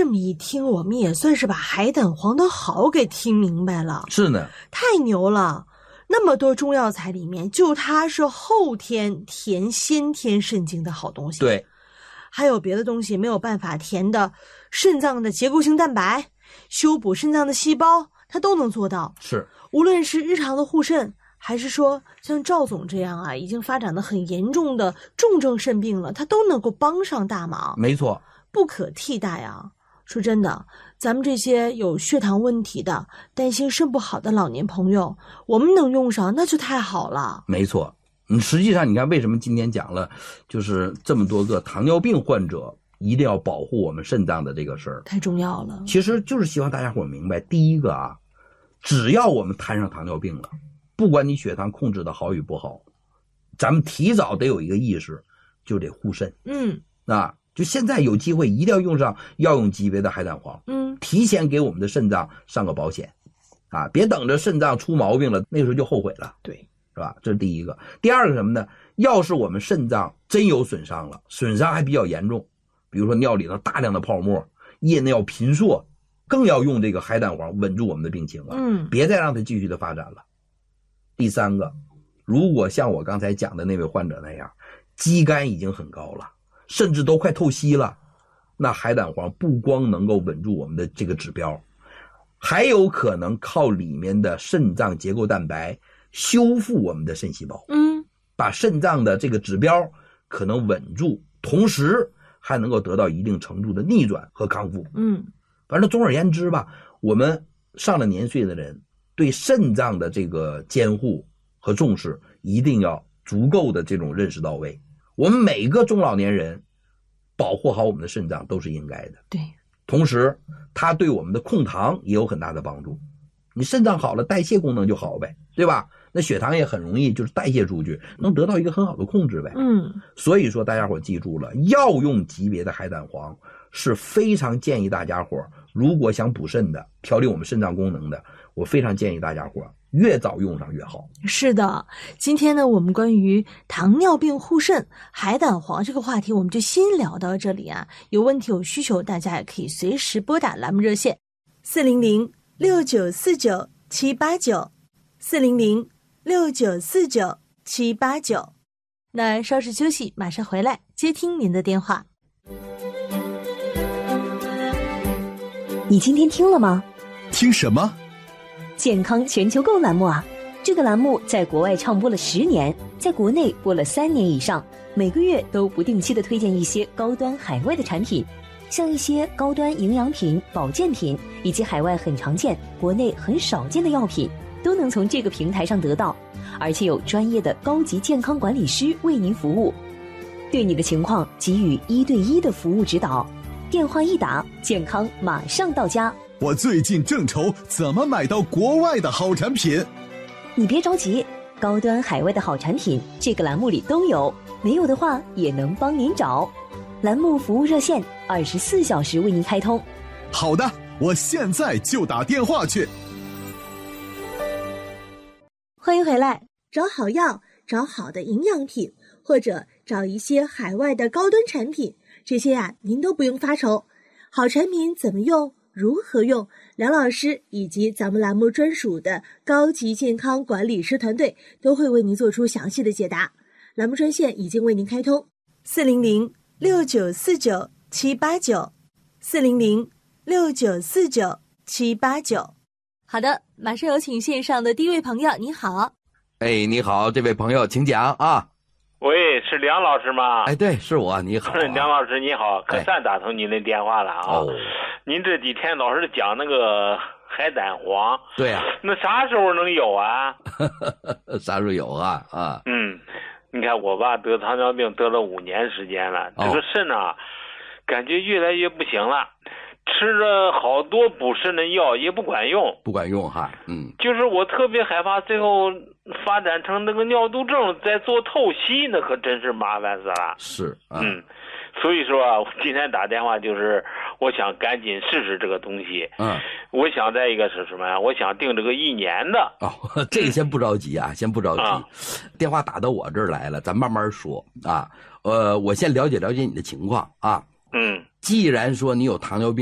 这么一听，我们也算是把海胆黄的好给听明白了。 是呢， 太牛了！那么多中药材里面，就它是后天填先天肾经的好东西。 对， 还有别的东西没有办法填的肾脏的结构性蛋白，修补肾脏的细胞，它都能做到。 是， 无论是日常的护肾，还是说像赵总这样啊，已经发展的很严重的重症肾病了，它都能够帮上大忙。 没错， 不可替代啊！说真的，咱们这些有血糖问题的、担心肾不好的老年朋友，我们能用上那就太好了。 没错。实际上你看为什么今天讲了就是这么多个糖尿病患者一定要保护我们肾脏的这个事儿， 太重要了。 其实就是希望大家伙明白，第一个啊，只要我们摊上糖尿病了，不管你血糖控制的好与不好，咱们提早得有一个意识，就得护肾。就现在有机会一定要用上药用级别的海胆黄，提前给我们的肾脏上个保险啊，别等着肾脏出毛病了，那时候就后悔了。 对， 是吧？这是第一个。第二个什么呢？要是我们肾脏真有损伤了，损伤还比较严重，比如说尿里头大量的泡沫，夜尿频数，更要用这个海胆黄稳住我们的病情了。别再让它继续的发展了。第三个，如果像我刚才讲的那位患者那样，肌酐已经很高了，甚至都快透析了，那海胆黄不光能够稳住我们的这个指标，还有可能靠里面的肾脏结构蛋白修复我们的肾细胞，把肾脏的这个指标可能稳住，同时还能够得到一定程度的逆转和康复。反正总而言之吧，我们上了年岁的人对肾脏的这个监护和重视一定要足够的这种认识到位。我们每个中老年人保护好我们的肾脏都是应该的。 对， 同时它对我们的控糖也有很大的帮助。你肾脏好了，代谢功能就好呗，对吧？那血糖也很容易就是代谢出去，能得到一个很好的控制呗。所以说大家伙记住了，药用级别的海胆黄是非常建议大家伙，如果想补肾的，调理我们肾脏功能的，我非常建议大家伙越早用上越好。 是的，今天呢，我们关于糖尿病护肾海胆黄这个话题，我们就先聊到这里啊。有问题有需求，大家也可以随时拨打栏目热线400-6949-789，400-6949-789。那稍事休息，马上回来接听您的电话。 你今天听了吗？ 听什么？ 健康全球购栏目啊！这个栏目在国外唱播了10年，在国内播了3年以上，每个月都不定期的推荐一些高端海外的产品，像一些高端营养品、保健品，以及海外很常见、国内很少见的药品，都能从这个平台上得到，而且有专业的高级健康管理师为您服务，对你的情况给予1对1的服务指导。电话一打，健康马上到家。 我最近正愁怎么买到国外的好产品。 你别着急，高端海外的好产品这个栏目里都有，没有的话也能帮您找。栏目服务热线24小时为您开通。 好的，我现在就打电话去。 欢迎回来，找好药，找好的营养品，或者找一些海外的高端产品，这些啊，您都不用发愁。好产品怎么用，如何用，梁老师以及咱们栏目专属的高级健康管理师团队都会为您做出详细的解答。栏目专线已经为您开通，400-6949-789，400-6949-789。好的，马上有请线上的第一位朋友，你好。 哎，你好，这位朋友请讲啊。 喂，是梁老师吗？ 哎，对，是我，你好、啊。 梁老师你好，可算打通您的电话了啊。您这几天老是讲那个海胆黄。 对啊。 那啥时候能有啊？ 啥时候有啊？啊。 你看我爸得糖尿病得了5年时间了，这个肾啊，感觉越来越不行了。吃了好多补肾的药也不管用， 哈， 就是我特别害怕最后发展成那个尿毒症，再做透析，那可真是麻烦死了。 是， 所以说啊，今天打电话就是我想赶紧试试这个东西。我想再一个是什么呀？我想定这个1年的。 这个先不着急啊，先不着急。电话打到我这儿来了，咱慢慢说啊。我先了解了解你的情况啊。既然说你有糖尿病。